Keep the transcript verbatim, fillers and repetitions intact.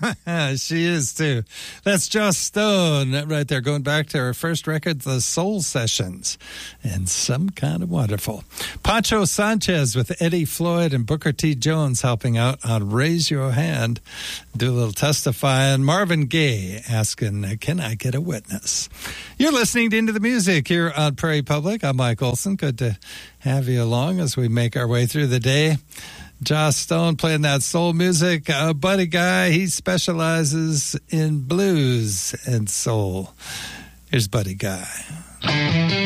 She is, too. That's Joss Stone right there, going back to her first record, The Soul Sessions, and Some Kind of Wonderful. Pancho Sanchez with Eddie Floyd and Booker T. Jones helping out on Raise Your Hand. Do a little testifying. Marvin Gaye asking, can I get a witness? You're listening to Into the Music here on Prairie Public. I'm Mike Olson. Good to have you along as we make our way through the day. Joss Stone playing that soul music. Uh, Buddy Guy, he specializes in blues and soul. Here's Buddy Guy.